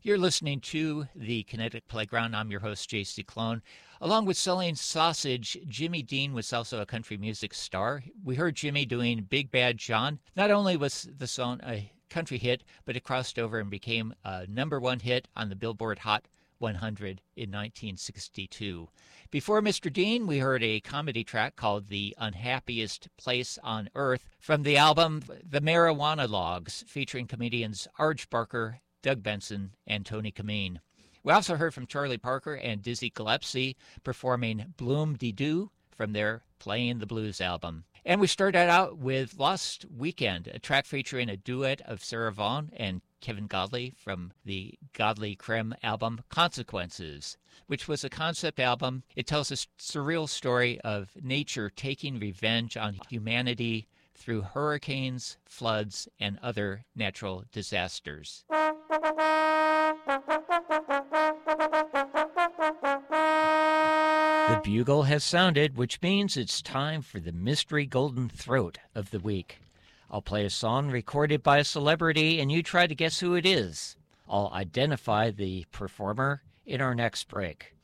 You're listening to the Kinetic Playground. I'm your host, J.C. Clone. Along with selling sausage, Jimmy Dean was also a country music star. We heard Jimmy doing Big Bad John. Not only was the song a country hit, but it crossed over and became a #1 hit on the Billboard Hot 100 in 1962. Before Mr. Dean, we heard a comedy track called The Unhappiest Place on Earth from the album The Marijuana Logs, featuring comedians Arj Barker, Doug Benson, and Tony Kameen. We also heard from Charlie Parker and Dizzy Gillespie performing Bloom De Doo from their Playing the Blues album. And we started out with Lost Weekend, a track featuring a duet of Sarah Vaughan and Kevin Godley from the Godley Creme album Consequences, which was a concept album. It tells a surreal story of nature taking revenge on humanity through hurricanes, floods, and other natural disasters. The bugle has sounded, which means it's time for the mystery golden throat of the week. I'll play a song recorded by a celebrity, and you try to guess who it is. I'll identify the performer in our next break.